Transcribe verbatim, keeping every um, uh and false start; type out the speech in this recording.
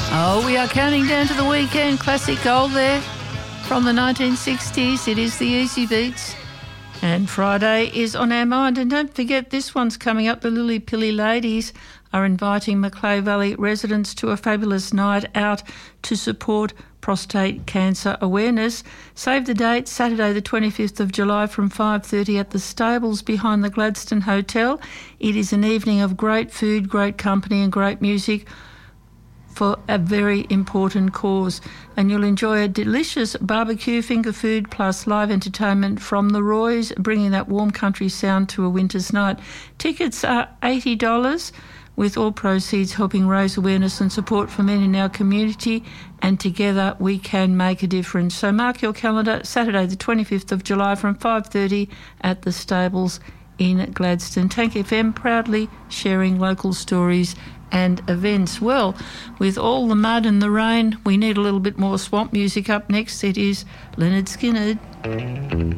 Oh, we are counting down to the weekend. Classic gold there from the nineteen sixties. It is the Easy Beats. And Friday is on our mind. And don't forget, this one's coming up. The Lily Pilly Ladies are inviting Macleay Valley residents to a fabulous night out to support prostate cancer awareness. Save the date, Saturday the twenty-fifth of July from five thirty at the stables behind the Gladstone Hotel. It is an evening of great food, great company and great music for a very important cause. And you'll enjoy a delicious barbecue, finger food plus live entertainment from the Roys, bringing that warm country sound to a winter's night. Tickets are eighty dollars, with all proceeds helping raise awareness and support for men in our community, and together we can make a difference. So mark your calendar, Saturday the twenty-fifth of July from five thirty at the stables in Gladstone. Tank F M proudly sharing local stories and events. Well, with all the mud and the rain, we need a little bit more swamp music. Up next, it is Leonard Skinner.